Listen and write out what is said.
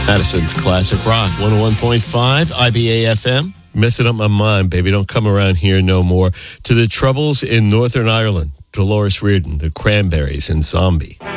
Madison's Classic Rock, 101.5, IBA FM. Messing up my mind, baby. Don't come around here no more. To the Troubles in Northern Ireland, Dolores Reardon, the Cranberries, and Zombie.